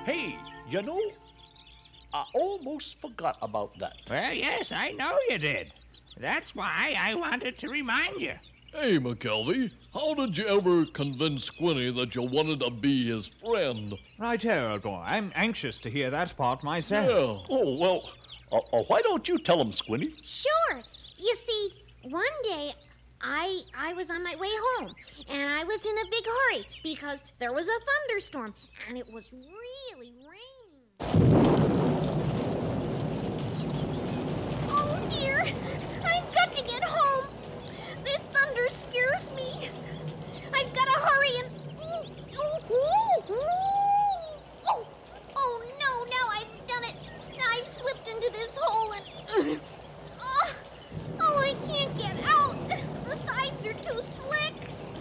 Hey, I almost forgot about that. Well, yes, I know you did. That's why I wanted to remind you. Hey, McKelvey, how did you ever convince Squinty that you wanted to be his friend? Right here, old boy. I'm anxious to hear that part myself. Yeah. Oh, well, why don't you tell him, Squinty? Sure. You see, one day I was on my way home, and I was in a big hurry because there was a thunderstorm, and it was really raining. Oh, dear. I've got to get home. This thunder scares me. I've got to hurry and... Oh, no, now I've done it. I've slipped into this hole and... Oh, I can't get out. The sides are too slick.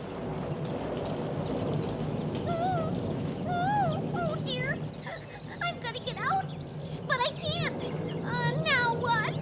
Oh, dear. I've got to get out, but I can't. Now what?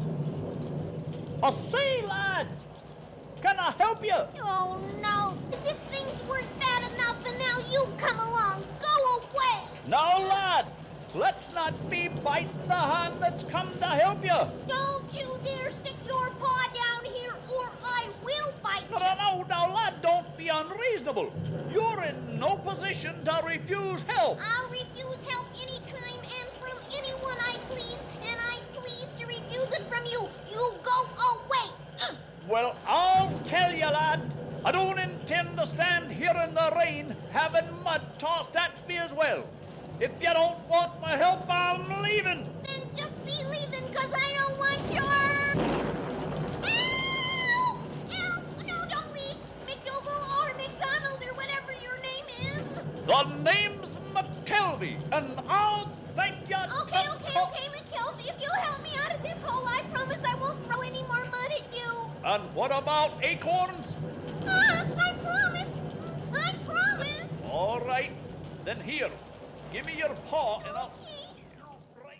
Say, lad, can I help you? Oh, no. As if things weren't bad enough, and now you come along. Go away. No, lad, let's not be biting the hand that's come to help you. Don't you dare stick your paw down here, or I will bite you. No, lad, don't be unreasonable. You're in no position to refuse help. I'll refuse help anytime and from anyone I please, and I please to refuse it from you. You go away. Well, I'll tell you, lad, I don't intend to stand here in the rain having mud tossed at me as well. If you don't want my help, I'm leaving. Then just be leaving, because I don't want your... Help! No, don't leave. McDougal or McDonald or whatever your name is. The name's McKelvey, and I'll thank you. Okay, McKelvey. If you'll help me out of this hole, I promise I won't throw any more mud at you. And what about acorns? I promise. All right, then here, give me your paw and I'll... Okay.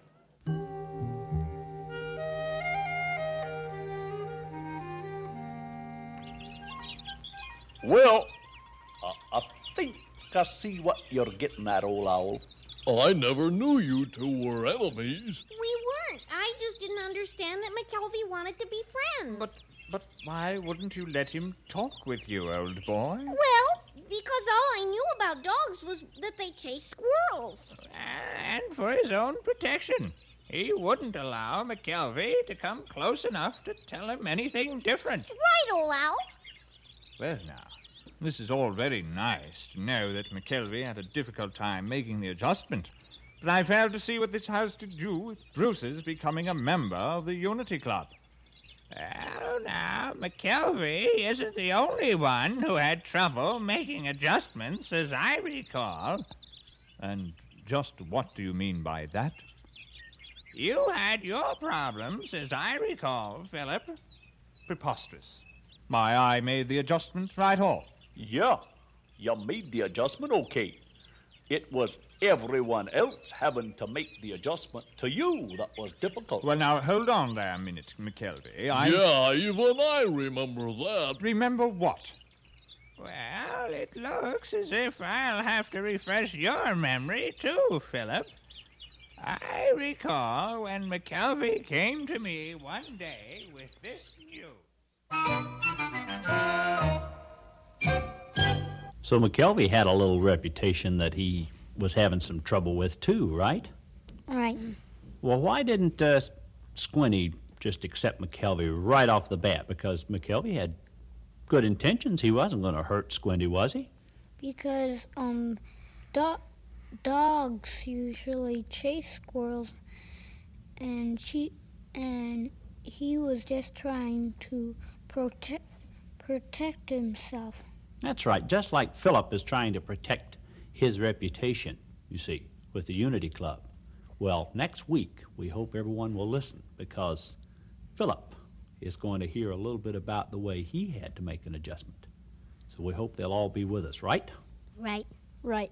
Well, I think I see what you're getting at, old owl. I never knew you two were enemies. We weren't. I just didn't understand that McKelvey wanted to be friends. But why wouldn't you let him talk with you, old boy? Well, because all I knew about dogs was that they chase squirrels. And for his own protection. He wouldn't allow McKelvey to come close enough to tell him anything different. Right, old owl. Well, now, this is all very nice to know that McKelvey had a difficult time making the adjustment. But I fail to see what this has to do with Bruce's becoming a member of the Unity Club. Well, now, McKelvey isn't the only one who had trouble making adjustments, as I recall. And just what do you mean by that? You had your problems, as I recall, Philip. Preposterous. I made the adjustment right off. Yeah, you made the adjustment okay. It was everyone else having to make the adjustment to you that was difficult. Well, now, hold on there a minute, McKelvey. Yeah, even I remember that. Remember what? Well, it looks as if I'll have to refresh your memory, too, Philip. I recall when McKelvey came to me one day with this news. So McKelvey had a little reputation that he was having some trouble with, too, right? Right. Well, why didn't Squinty just accept McKelvey right off the bat? Because McKelvey had good intentions. He wasn't going to hurt Squinty, was he? Because dogs usually chase squirrels, and he was just trying to protect himself. That's right, just like Philip is trying to protect his reputation, you see, with the Unity Club. Well, next week, we hope everyone will listen, because Philip is going to hear a little bit about the way he had to make an adjustment. So we hope they'll all be with us, right? Right. Right.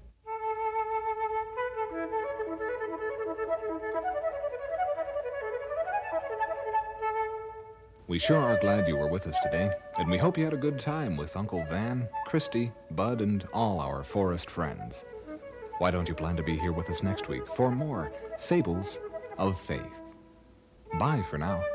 We sure are glad you were with us today, and we hope you had a good time with Uncle Van, Christy, Bud, and all our forest friends. why don't you plan to be here with us next week for more Fables of Faith? Bye for now.